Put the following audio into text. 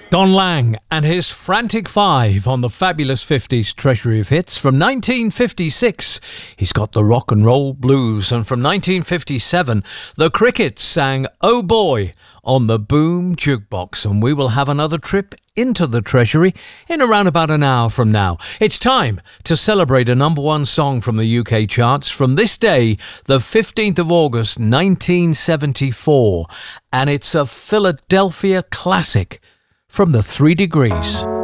Don Lang and his Frantic Five on the fabulous 50s Treasury of Hits. From 1956, he's got the Rock and Roll Blues. And from 1957, the Crickets sang Oh Boy on the Boom Jukebox. And we will have another trip into the Treasury in around about an hour from now. It's time to celebrate a number one song from the UK charts from this day, the 15th of August, 1974. And it's a Philadelphia classic from the 3 Degrees.